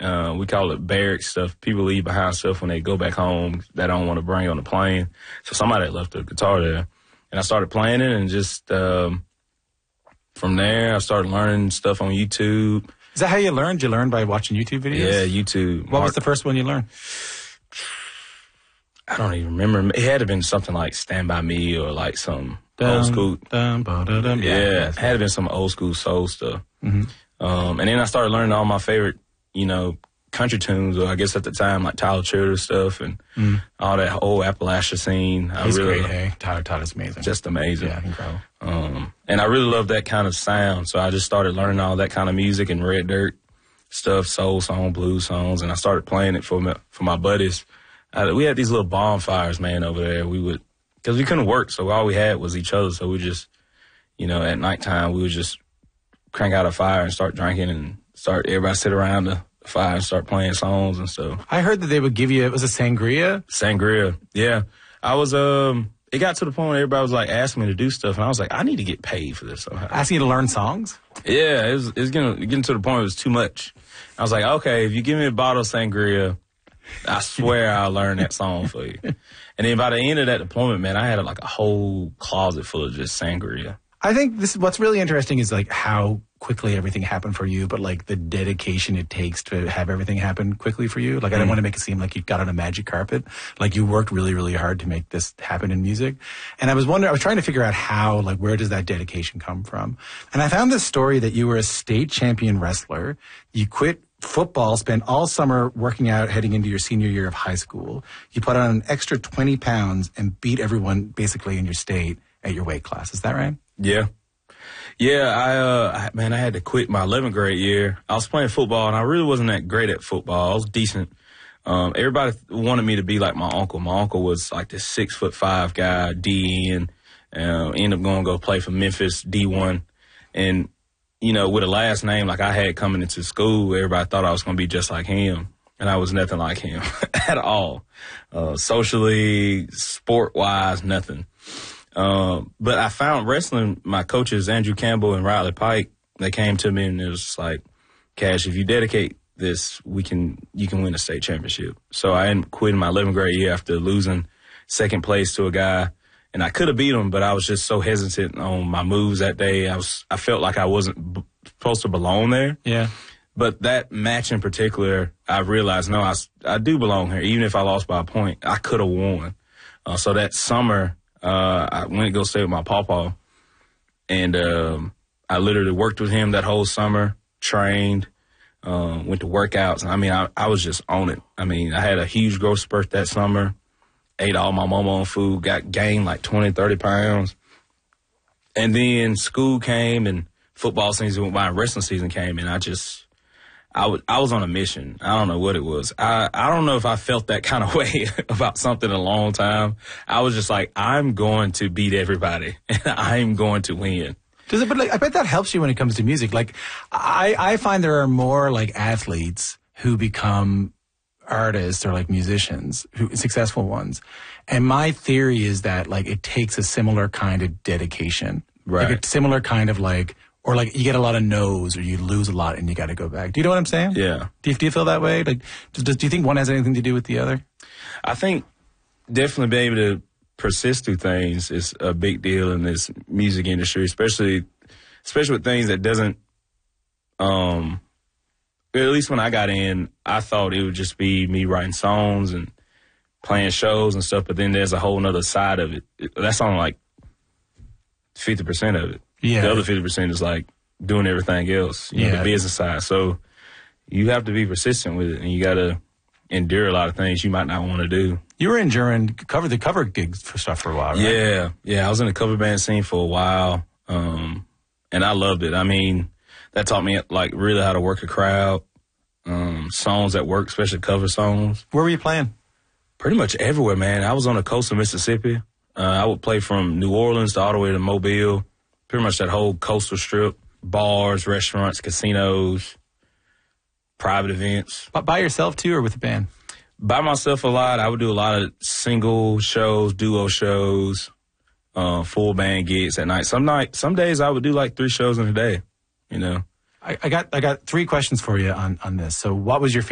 We call it barrack stuff. People leave behind stuff when they go back home that I don't want to bring on the plane. So somebody had left a guitar there. And I started playing it, and just from there, I started learning stuff on YouTube. Is that how you learned? Did you learn by watching YouTube videos? Yeah, YouTube. What was the first one you learned? I don't even remember. It had to have been something like Stand By Me or like some old school. Yeah, it had to have been some old school soul stuff. Mm-hmm. And then I started learning all my favorite, country tunes, or I guess at the time, like Tyler Childers stuff and all that whole Appalachia scene. He's great, hey? Tyler's amazing. Just amazing. Yeah, incredible. And I really love that kind of sound, so I just started learning all that kind of music and Red Dirt stuff, soul song, blues songs, and I started playing it for my buddies. We had these little bonfires, man, over there. Because we couldn't work, so all we had was each other, so we just, at nighttime, we would just crank out a fire and start drinking and everybody sit around the fire and start playing songs and stuff. I heard that they would give you, was it sangria? Sangria, yeah. I was, it got to the point where everybody was like asking me to do stuff, and I was like, I need to get paid for this somehow. Asking you to learn songs? Yeah, it was getting to the point where it was too much. I was like, okay, if you give me a bottle of sangria, I swear I'll learn that song for you. And then by the end of that deployment, man, I had like a whole closet full of just sangria. I think what's really interesting is like how quickly everything happened for you, but like the dedication it takes to have everything happen quickly for you. Like I don't want to make it seem like you got on a magic carpet. Like you worked really, really hard to make this happen in music. And I was trying to figure out how, like, where does that dedication come from? And I found this story that you were a state champion wrestler. You quit football, spent all summer working out heading into your senior year of high school. You put on an extra 20 pounds and beat everyone basically in your state at your weight class. Is that right? Yeah. Yeah, I had to quit my 11th grade year. I was playing football, and I really wasn't that great at football. I was decent. Everybody wanted me to be like my uncle. My uncle was like this 6'5" guy, DN, ended up going to go play for Memphis D1. And, with a last name like I had coming into school, everybody thought I was going to be just like him. And I was nothing like him at all. Socially, sport-wise, nothing. But I found wrestling, my coaches, Andrew Campbell and Riley Pike, they came to me and it was like, Cash, if you dedicate this, you can win a state championship. So I ended up quitting my 11th grade year after losing second place to a guy. And I could have beat him, but I was just so hesitant on my moves that day. I felt like I wasn't supposed to belong there. Yeah. But that match in particular, I realized, no, I do belong here. Even if I lost by a point, I could have won. So that summer, I went to go stay with my pawpaw, and I literally worked with him that whole summer, trained, went to workouts. And I mean, I was just on it. I mean, I had a huge growth spurt that summer, ate all my mama food, gained like 20, 30 pounds. And then school came and football season went by and wrestling season came, and I was on a mission. I don't know what it was. I don't know if I felt that kind of way about something in a long time. I was just like, I'm going to beat everybody, and I'm going to win. But I bet that helps you when it comes to music. Like, I find there are more like athletes who become artists or like musicians, successful ones. And my theory is that like it takes a similar kind of dedication, right? Like a similar kind of like. Or like you get a lot of no's, or you lose a lot and you got to go back. Do you know what I'm saying? Yeah. Do you feel that way? Like, do you think one has anything to do with the other? I think definitely being able to persist through things is a big deal in this music industry, especially with things that doesn't. At least when I got in, I thought it would just be me writing songs and playing shows and stuff. But then there's a whole nother side of it. That's on like 50% of it. Yeah. The other 50% is like doing everything else, the business side. So you have to be persistent with it, and you got to endure a lot of things you might not want to do. You were enduring the cover gigs for a while, right? Yeah. I was in the cover band scene for a while, and I loved it. I mean, that taught me like really how to work a crowd, songs that work, especially cover songs. Where were you playing? Pretty much everywhere, man. I was on the coast of Mississippi. I would play from New Orleans all the way to Mobile. Pretty much that whole coastal strip, bars, restaurants, casinos, private events. By yourself, too, or with a band? By myself a lot. I would do a lot of single shows, duo shows, full band gigs at night. Some days I would do like 3 shows in a day, I got 3 questions for you on this. So what was your